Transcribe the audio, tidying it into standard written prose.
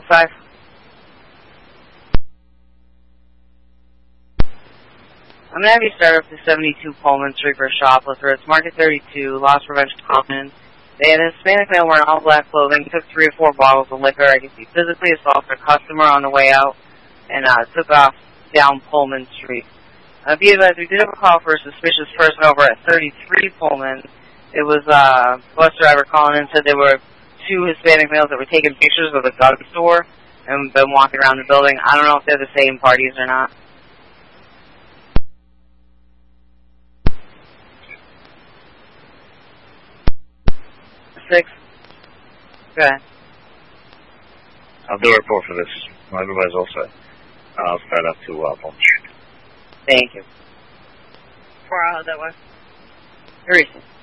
5. I'm going to have you start up to 72 Pullman Street for a shoplifter. It's Market 32, Loss Prevention Common. They had a Hispanic male wearing all black clothing, took 3 or 4 bottles of liquor. I guess he physically assaulted a customer on the way out and took off down Pullman Street. Be advised, we did have a call for a suspicious person over at 33 Pullman. It was a bus driver calling in, said there were 2 Hispanic males that were taking pictures of the gun store and been walking around the building. I don't know if they're the same parties or not. 6. Go ahead. I'll do a report for this. Everybody's all set. I'll start up to Pullman Street. Thank you. 4 hours that way. Teresa.